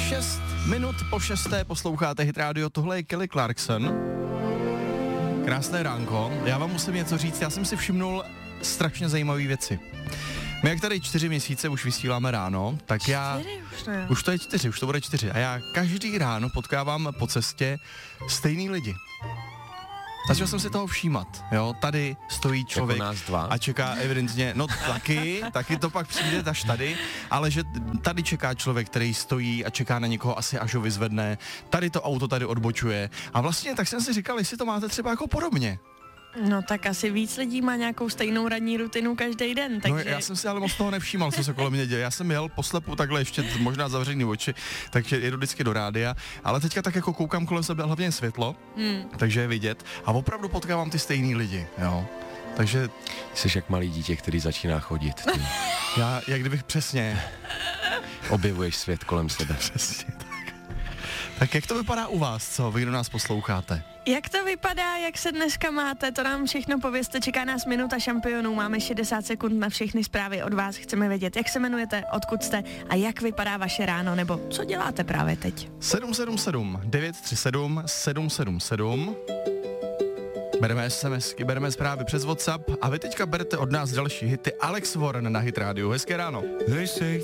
6 minut po 6. posloucháte Hit Radio, tohle je Kelly Clarkson. Krásné ránko, já vám musím něco říct, já jsem si všimnul strašně zajímavé věci. My jak tady 4 měsíce už vysíláme ráno, tak já... Už to je 4, už to bude 4 a já každý ráno potkávám po cestě stejný lidi. Začal jsem si toho všímat, jo, tady stojí člověk jako nás dva. A čeká evidentně, no taky to pak přijde až tady, ale že tady čeká člověk, který stojí a čeká na někoho asi až ho vyzvedne, tady to auto tady odbočuje a vlastně tak jsem si říkal, jestli to máte třeba jako podobně. No tak asi víc lidí má nějakou stejnou ranní rutinu každý den, takže... No já jsem si ale moc toho nevšímal, co se kolem mě děje. Já jsem jel poslepu takhle ještě možná zavřený oči, takže jedu vždycky do rádia, ale teďka tak jako koukám kolem sebe hlavně světlo, takže je vidět a opravdu potkávám ty stejný lidi, jo. Takže... Jsi jak malý dítě, který začíná chodit. Ty. Já, jak kdybych přesně... Objevuješ svět kolem sebe. Přesně tak. Tak jak to vypadá u vás, co? Vy, kdo nás posloucháte? Jak to vypadá, jak se dneska máte, to nám všechno povězte, čeká nás minuta šampionů, máme 60 sekund na všechny zprávy od vás, chceme vědět, jak se jmenujete, odkud jste a jak vypadá vaše ráno, nebo co děláte právě teď. 777 937 777 Bereme SMSky, bereme zprávy přes WhatsApp a vy teďka berete od nás další hity. Alex Warren na Hit Radio. Hezké ráno.